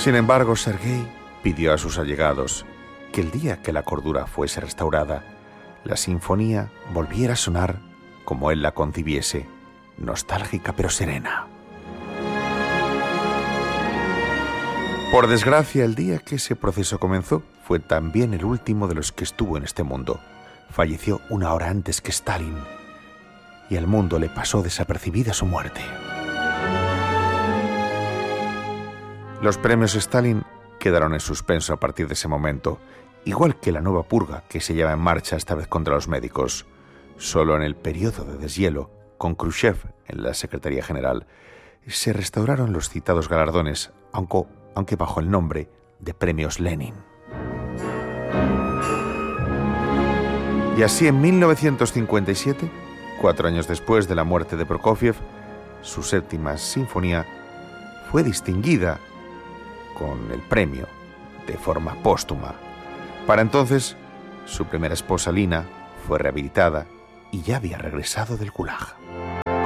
Sin embargo, Sergei pidió a sus allegados que el día que la cordura fuese restaurada, la sinfonía volviera a sonar como él la concibiese, nostálgica pero serena. Por desgracia, el día que ese proceso comenzó fue también el último de los que estuvo en este mundo. Falleció una hora antes que Stalin, y al mundo le pasó desapercibida su muerte. Los premios Stalin quedaron en suspenso a partir de ese momento, igual que la nueva purga que se lleva en marcha esta vez contra los médicos. Solo en el periodo de deshielo, con Khrushchev en la Secretaría General, se restauraron los citados galardones, aunque bajo el nombre de Premios Lenin. Y así en 1957, 4 años después de la muerte de Prokofiev, su séptima sinfonía fue distinguida con el premio de forma póstuma. Para entonces, su primera esposa Lina fue rehabilitada y ya había regresado del Gulag.